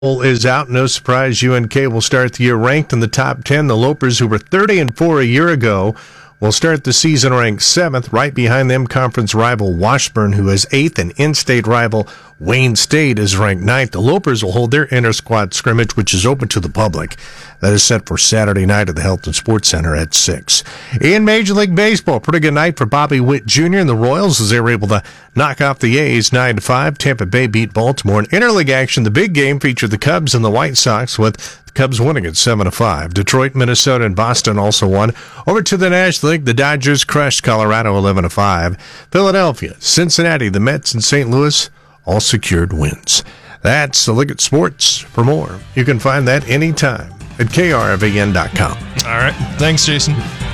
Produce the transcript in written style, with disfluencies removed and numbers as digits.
is out. No surprise, UNK will start the year ranked in the top 10. The Lopers, who were 30-4 a year ago, will start the season ranked 7th. Right behind them, conference rival Washburn, who is 8th, and in-state rival Wayne State is ranked 9th. The Lopers will hold their inter-squad scrimmage, which is open to the public. That is set for Saturday night at the Health and Sports Center at 6. In Major League Baseball, pretty good night for Bobby Witt Jr. and the Royals as they were able to knock off the A's 9-5. Tampa Bay beat Baltimore. In interleague action, the big game featured the Cubs and the White Sox, with the Cubs winning at 7-5. Detroit, Minnesota, and Boston also won. Over to the National League, the Dodgers crushed Colorado 11-5. Philadelphia, Cincinnati, the Mets, and St. Louis all secured wins. That's the Look at Sports. For more, you can find that anytime at krvn.com. All right. Thanks, Jason.